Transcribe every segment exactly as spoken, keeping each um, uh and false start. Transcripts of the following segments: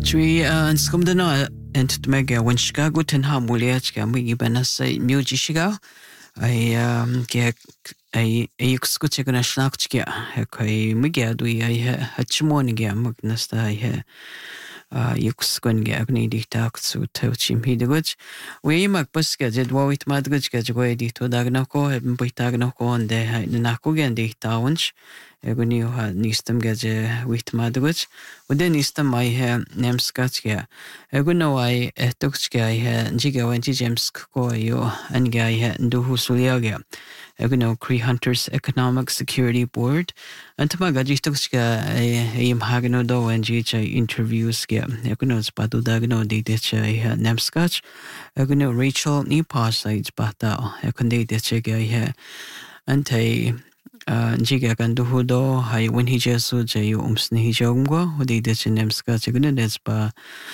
Chui an skumdana ent mega when Chicago ten ham muliachka migi banasai muji shiga ai ke ai ai skuche gona schnachka kai migi adui ai hachmoniga magnasta ai Yukuskun Gagni dictac zu Tauchim Hiduch. We mak buska did wawit madguch gajway dito dagnako, hebben buitagnako and de nakugan dictaunch. Eguni had nistum gaje wit madguch. Within istum I ha nemskatska. Eguno I etukska I ha jiga wenti jemsko yo and guy ha nduhusuliaga. Eguno Cree Hunters Economic Security Board. And Tamagajistukska im hagno do and jicha interviews. Eguno spadu dagno de decha nemskach. Eguno Rachel Nipa sides bata. Ekunde decha gaya. Ante jiga ganduhudo. Hai when he just so jayu umsni jongwa. Udi decha nemskach. Eguno that's ba.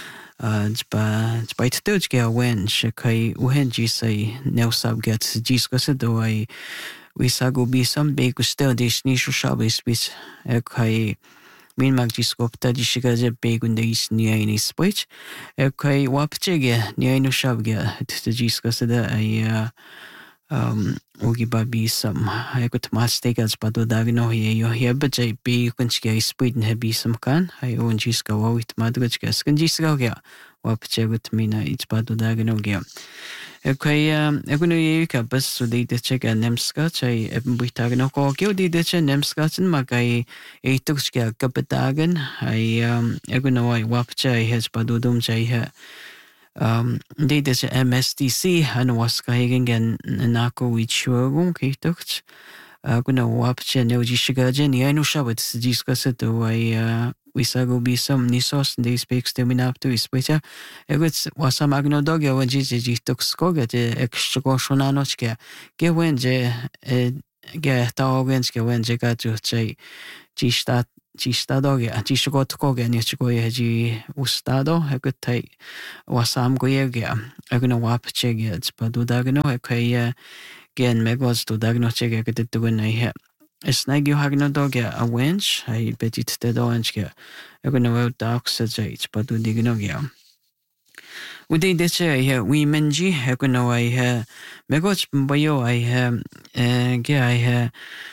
Ba ba itouch ga wen shakai uhen jisai neusab get jiskasa do I we sago be some big still dish nishu shabis bis ekai min mag jiskopta jishiga big und is nia in speech ekai wapchege nia no shabga to jiskasa da I um ogi babi some I got mistake as pado dagno he yo here but I be kunchge speed and be some kan I own jiska wawit madgachga skan jiska ga wapchegut mina it's pado dagno ga okay um eguno yeka bas so de check and nemskach I eben buitagno ko gyo de de nemskachen magai etukska kapetagen I um eguno I wapche has pado dum jai ha Um, they did M S D C and was kahigen and nako wichuagung kituch. Uh, gonna wapche no jishigajen, I know shabbat discuss it though I uh, we sago be some nisos and they speak stimming up to his picture. It was some agno dog when jiji took skoga the extra goshonanochka. Get when je get tawenska when je got to say jistat. Ci stadoge, a ci shogotkoge, nichgoye ji ustado, a good tay was am goyega, a gonna wap chegets, but do dagno, a kaya gen megos to dagno cheg, a get to win a hip. A snag you hagno dog, a wench, I bet it the doanchka, a gonna well dark sage, but do dignogia. We did this here, we menji, a gonna I ha megos boyo, I have, uh, yeah, I have.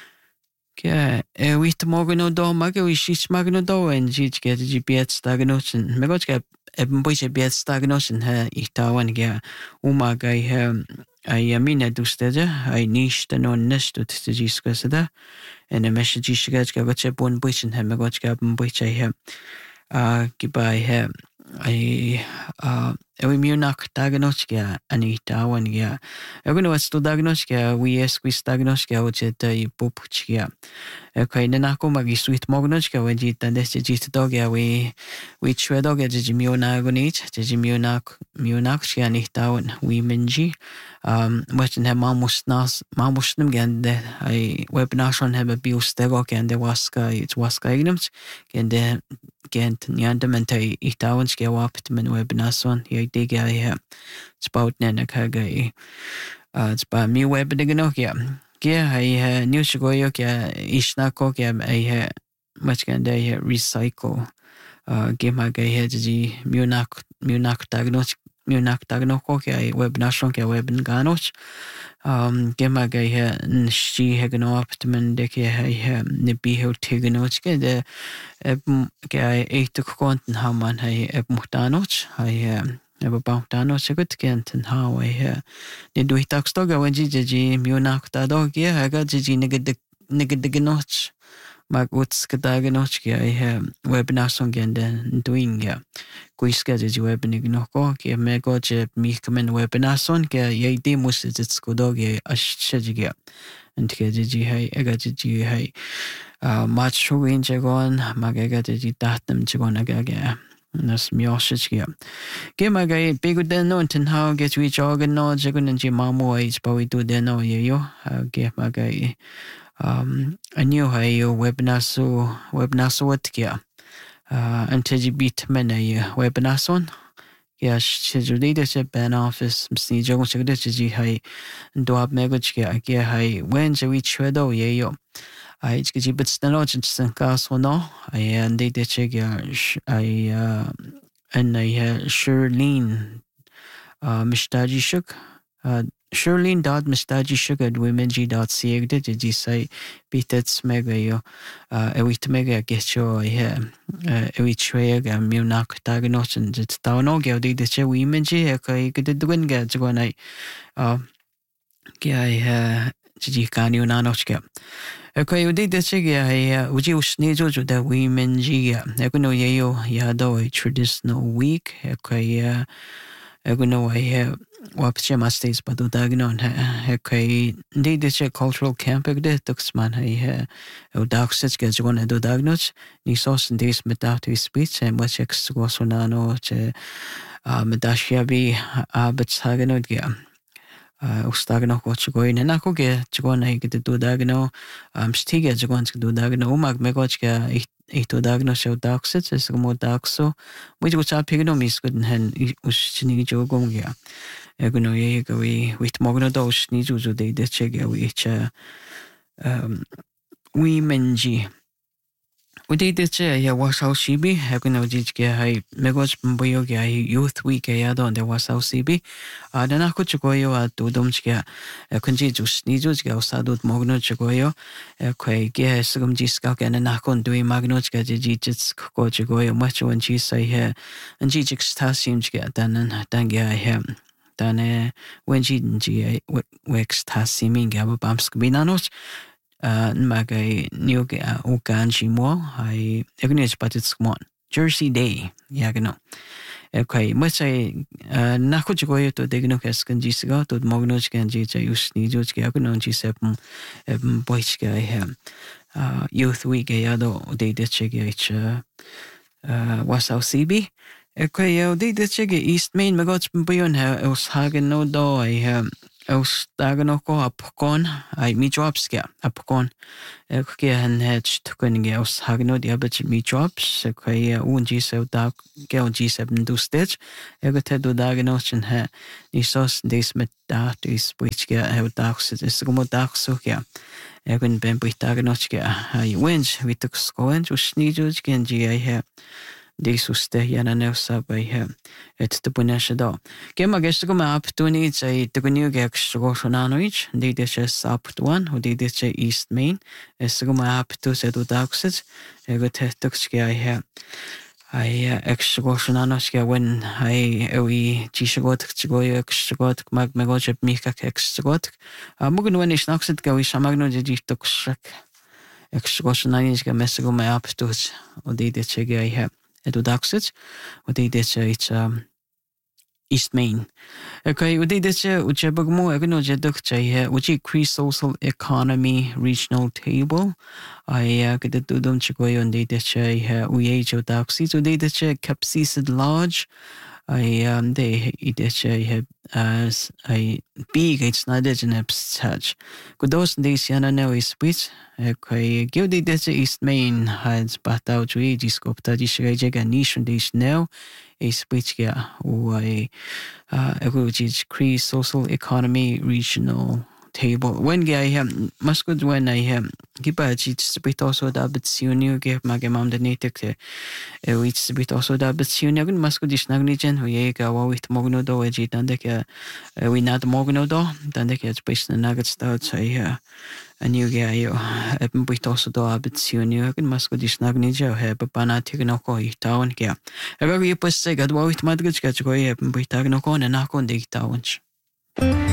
Ja, we to morgen do mago is she's magno do and she get G P S stagnotion. Megotka eben boy G P S stagnotion ha itawan ga umaga ha I amina do steja I nish the non nest to discuss and a message she gets got a bon bush and megotka boy I have uh goodbye ha I uh we munak diagnostica and itawan ga. I'm going to diagnostica we ask we diagnostica which at the popuchia. Okay, Nanako Magi sweet mognochka when you done this jit dog we we tread dog at Jimiona gonich, Jimiona Munakshia and itawan we menji. Um, watching her mamus nas mamusnum and I webinar on have a bill stegok and the waska it's waska ignorance and the gent nyandamentai itawanske waptmen webinason ye dig I have spout nanakaga uh it's by me web dignokia. Yeah, I new shigoyokia ishnako I have much can they recycle uh give my guy head the munak munak diagnostic Munak Dagnoko, I web national web and ganoch. Um, Gemma gay here, and she had an optimum decay, I have Nibiho Tiganochke, the guy ate to content how man I have Mutanoch, I have a Boutanoch, a good kent and how I hear. Did we talk stoga when Gigi Munak da dog? Yeah, I got Gigi nigga nigga Magutska Daganochke, I have web national and doing ya. Quiska de web nignoko, ke megoje mikamen webinason, ke ye demus is its godogi ashajiga. And ke jiji hay, egajiji hay. Much win jagon, magagaji datum jagonagaga. Nas mioshia. Gemagay, bigger than no, and how get which organ no jagon and jimamo age, but we do the no yo. Gemagay. Um, I knew how you webinaso, webinaso what kia. Uh, and T beat many webinason. Yes, she's leadership and office, Msni Jogon Secretary High, and do up Megochka, Gia High, when the witch wedo, yo. I get you but the notch and castle no. I and they check I uh and I Shirlene Mistaji Shuk. Shirlene dot Mistaji Shuk at womenji dot ca did you say bitets mega yo ewit mega get yo I ewit treg and munak tagnot and it's down all go did the womenji I could do when get when I uh I Gigi can you not get. Okay, you did the Chigi, would you sneeze to the women Gia? Eguno Yeo Yado, a traditional week. Okay, Eguno, I have Wapchema states, but do Dagnon. Okay, did the cultural camp of the Tuxman. I have dark such gets one and do Dagnots. Nisos and days without his speech and much ex was Sonano, Medashiabi, Abets Haganot. Ustagno ko chugoy na nako ge chugon ay gite dudagno am stige chugon dudagno umag megoch ga ito dagno show daxet es mo daxo which was up pigno mis good hen us chini jogom ge egno ye ga we wit mogno dos ni juju de de chege we cha um we menji Udi dice ya wasau sibi hekuna ujij ke hai megos mboyo ke hai youth week ya don de wasau sibi ada na ko chugoyo a dudum chke kunji jus ni jus ke usadut mogno chugoyo koi ke sugum jis ka ke na kon dui magno chke ji jits ko chugoyo much when chi sai he anji jix ta sim chke dan dan ge he dan when ji ji wex ta siming ga bams binanos Uh, Magay new Okan Shimo, I Ignis, but it's one Jersey Day, Yagano. Okay, much I Nakujoy to Dignokas Kanjisigo to Mognoch Kanjija, Usnijuch Gagono Gisepum, Boichka, I have Youth Week Gayado, they did check H. Wasau C B. Okay, they did check East Main Magots Buyon, I was Hagen no do, I have. Aus dagen ko apkon ai mi jobs ke apkon ke han het kun ge aus hagno dia bet mi jobs ke un ji so da ke un ji seven do stage e go te do dagen os ha ni sos des met da is which ge ha dags is go mo dags so ke e kun ben bu dagen os ke ai wins we took skoen to snijo gen ji I ha Desuste yana neusa by him. It's the Bunashado. Game against the map to needs a Tugunu Gex Roshonanoich, they dishes up to one, who did this East Main, a Suguma up to Sedu Daxes, a good Tuxki I have. I ex Roshonanoska when I we Chishagot, Chigoy, Extragot, Magmagojab Mika Extragot. A Mugan when is Noxet go, Shamagno de Tuxak. Ex Roshonaniska Messaguma up to it, or did this I have. Edu daxet, wat die dit iets um, East Main. Okay, wat die dit uche bagmo egno jeduk chahe uchi Cree Social Economy Regional Table. I get the dudum chigoy on die dit chahe uye jo daxi so die dit chahe Capsisid Lodge. I um they dit chahe as I big it's not it in touch. Good those days yana no is which okay give the this East Main has but out to discope that is a nation this now is which yeah why uh which is Cree Social Economy Regional Table when I have must good when I have give a cheats bit also that but soon you give my mom the native which bit also that but soon you must good is negligent we go with mogno do a jit and the we not mogno do then the kids based on nuggets that I a new guy yo eben bit also do a bit soon you can must good is nagnija have a panatic no ko town kia a very post say god with madgets catch go eben bit no ko and knock on the town.